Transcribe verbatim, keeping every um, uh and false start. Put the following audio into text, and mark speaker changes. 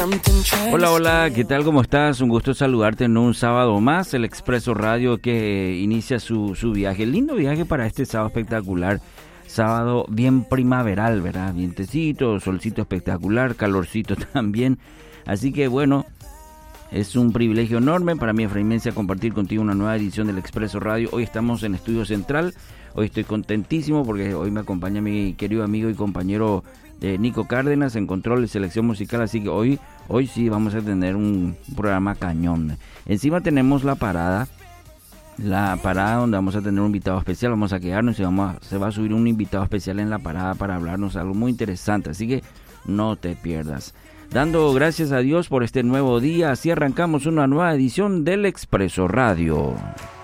Speaker 1: Hola, hola, ¿qué tal? ¿Cómo estás? Un gusto saludarte en un sábado más, el Expreso Radio que inicia su, su viaje, lindo viaje para este sábado espectacular, sábado bien primaveral, ¿verdad? Vientecito, solcito espectacular, calorcito también, así que bueno, es un privilegio enorme para mí, Efraín Mencia, compartir contigo una nueva edición del Expreso Radio. Hoy estamos en Estudio Central, hoy estoy contentísimo porque hoy me acompaña mi querido amigo y compañero Eh, Nico Cárdenas en control de selección musical, así que hoy hoy sí vamos a tener un programa cañón. Encima tenemos la parada, la parada donde vamos a tener un invitado especial, vamos a quedarnos y vamos a, se va a subir un invitado especial en la parada para hablarnos algo muy interesante, así que no te pierdas. Dando gracias a Dios por este nuevo día, así arrancamos una nueva edición del Expreso Radio.